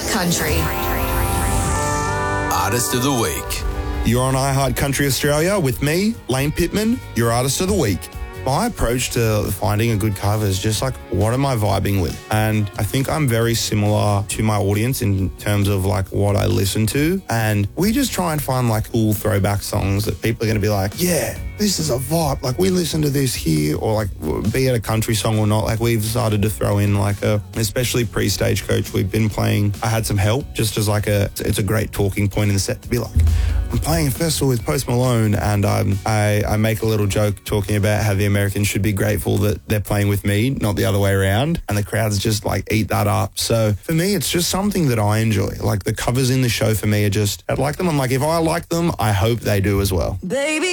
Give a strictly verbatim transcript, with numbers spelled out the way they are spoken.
iHeart Country. Artist of the Week. You're on iHeart Country Australia with me, Lane Pittman, your Artist of the Week. My approach to finding a good cover is just like, what am I vibing with? And I think I'm very similar to my audience in terms of like what I listen to. And we just try and find like cool throwback songs that people are going to be like, yeah, this is a vibe. Like we listen to this here, or like be it a country song or not. Like we've started to throw in like a, especially pre-Stagecoach, we've been playing, I Had Some Help just as like a, it's a great talking point in the set to be like, I'm playing a festival with Post Malone, and um, I, I make a little joke talking about how the Americans should be grateful that they're playing with me, not the other way around, and the crowds just like eat that up. So for me, it's just something that I enjoy. Like the covers in the show for me are just, I like them. I'm like, if I like them, I hope they do as well. Baby.